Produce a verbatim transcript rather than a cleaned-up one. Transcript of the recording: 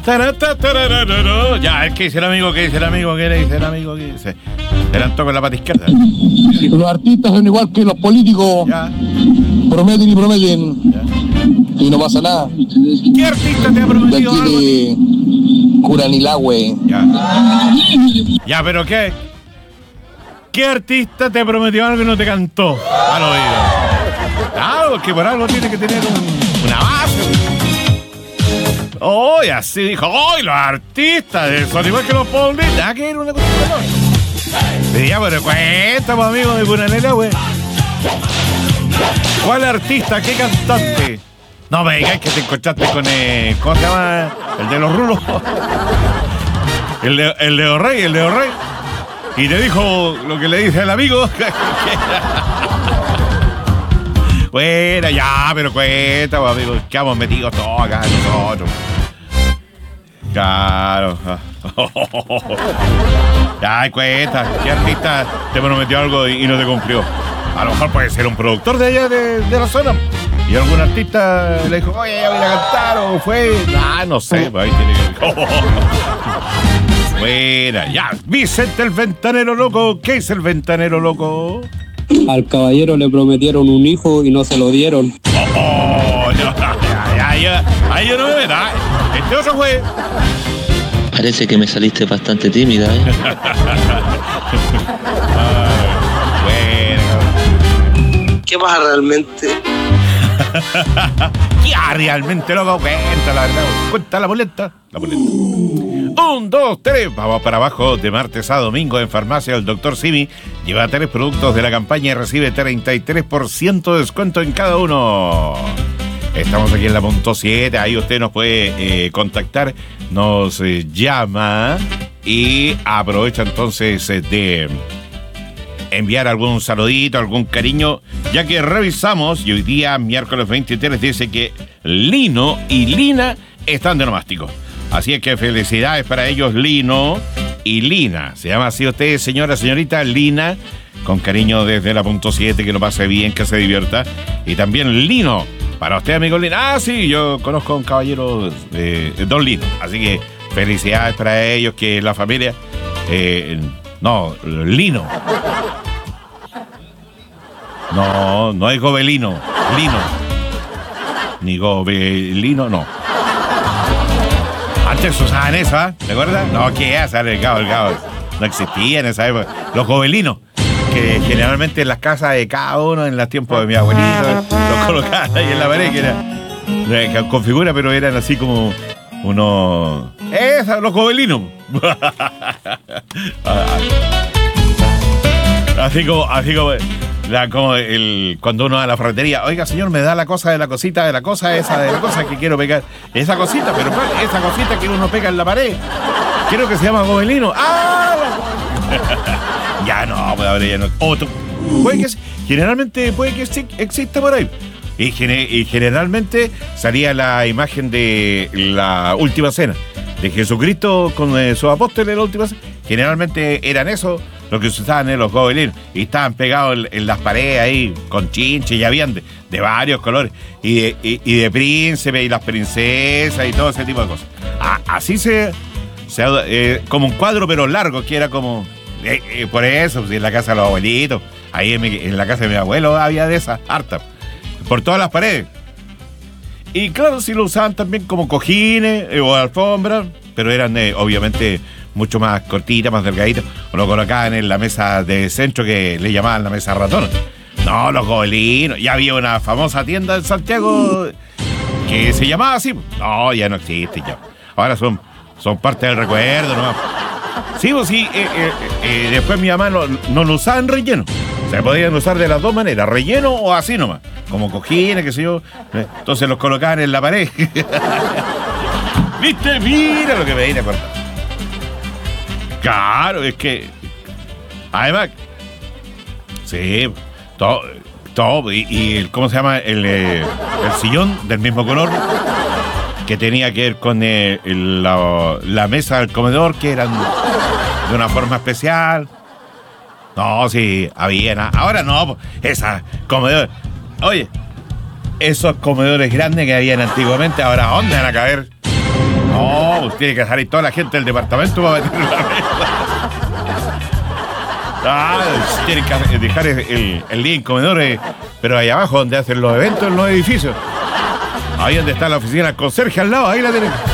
Ya, es que dice el amigo, que dice el amigo, que dice el amigo, que dice. Eran todos con la pata izquierda. Los artistas son igual que los políticos. Ya. Prometen y prometen. Ya. Y no pasa nada. ¿Qué artista te ha prometido de algo? De Curanilagüe. Ya. Ya, pero ¿qué? ¿Qué artista te prometió algo y no te cantó al oído? Claro, es que por algo tiene que tener un, una base. Oh, y así dijo, oh, los artistas son igual que los políticos. Ah, que era una cosa de ya, pero cuéntame, amigo de Curanilagüe. ¿Cuál artista? ¿Qué cantante? No me digas que te encontraste con el... ¿Cómo se llama? El de los rulos. El de, el Leo Rey, el Leo Rey. Y te dijo lo que le dice el amigo. Bueno, ya, pero cuéntame, amigo. Que hemos metido todos acá nosotros. Claro. Ya, cuenta. ¿Qué artista te prometió algo y no te cumplió? A lo mejor puede ser un productor de allá de, de la zona. Y algún artista le dijo, oye, ya voy a cantar, o fue. Ah, no sé, pues ahí tiene que. Oh. Buena, ya. Vicente el Ventanero Loco. ¿Qué es el Ventanero Loco? Al caballero le prometieron un hijo y no se lo dieron. Oh, oh ya, ya, ya, ya. Ahí yo no me meto. Este otro fue. Parece que me saliste bastante tímida, ¿eh? Bueno. ¿Qué pasa realmente? Ya, realmente, loco, cuenta la verdad. Cuenta la boleta. La boleta. Un, dos, tres. Vamos para abajo. De martes a domingo en Farmacia el doctor Simi lleva tres productos de la campaña y recibe treinta y tres por ciento de descuento en cada uno. Estamos aquí en la punto siete. Ahí usted nos puede eh, contactar. Nos eh, llama y aprovecha entonces eh, de enviar algún saludito, algún cariño, ya que revisamos y hoy día, miércoles veintitrés, dice que Lino y Lina están de nomástico. Así es que felicidades para ellos, Lino y Lina. Se llama así usted, señora, señorita Lina, con cariño desde la punto siete, que lo pase bien, que se divierta. Y también Lino, para usted, amigo Lina. Ah, sí, yo conozco a un caballero, eh, Don Lino. Así que felicidades para ellos, que la familia... Eh, No, Lino. No, no es Gobelino. Lino. Ni Gobelino, no. Antes se usaban eso, ¿eh? ¿Te acuerdas? No, ¿qué es? El cabo, el cabo. No existían en esa época. Los Gobelinos, que generalmente en las casas de cada uno, en los tiempos de mi abuelito, los colocaban ahí en la pared, que era con figura, pero eran así como unos... ¡Esa! Los Gobelinos. Así como, así como, la, como el, cuando uno va a la ferretería, oiga señor, me da la cosa de la cosita de la cosa, esa de la cosa que quiero pegar. Esa cosita, pero ¿cuál? Esa cosita que uno pega en la pared. Creo que se llama Gobelino. ¡Ah! La... ya no, pues ahora ya no. Otro. Puede que, generalmente puede que exista por ahí. Y, y generalmente salía la imagen de la última cena. De Jesucristo con eh, sus apóstoles, la última cena. Generalmente eran esos los que se usaban en los gobelinos. Y estaban pegados en, en las paredes ahí, con chinches, y habían de, de varios colores. Y de, y, y de príncipe, y las princesas, y todo ese tipo de cosas. Ah, así se... se eh, como un cuadro, pero largo, que era como... Eh, eh, por eso, pues, en la casa de los abuelitos. Ahí en, mi, en la casa de mi abuelo había de esas, hartas. Por todas las paredes. Y claro, sí lo usaban también como cojines eh, o alfombras, pero eran eh, obviamente mucho más cortitas, más delgaditas. O lo colocaban en la mesa de centro, que le llamaban la mesa ratona. No, los gobelinos. Ya había una famosa tienda en Santiago que se llamaba así. No, ya no existe ya. Ahora son, son parte del recuerdo, ¿no? Sí, pues sí, eh, eh, eh, después mi mamá no, no lo usaba en relleno. Se podían usar de las dos maneras, relleno o así nomás. Como cojines, qué sé yo. Entonces los colocaban en la pared. ¿Viste? Mira lo que me viene a cortar. Claro, es que... Además... Sí, todo... todo y, y el, ¿cómo se llama? El, eh, el sillón del mismo color, que tenía que ver con eh, el, la, la mesa del comedor, que eran de una forma especial. No, sí, había nada. Ahora no, esa comedor. Oye, esos comedores grandes que habían antiguamente, ahora ¿dónde van a caber? No, tiene que salir toda la gente del departamento para meter la regla. Ah, tienen que dejar el, el, el living comedor, eh, pero ahí abajo donde hacen los eventos en los edificios. Ahí donde está la oficina del conserje al lado, ahí la tienen.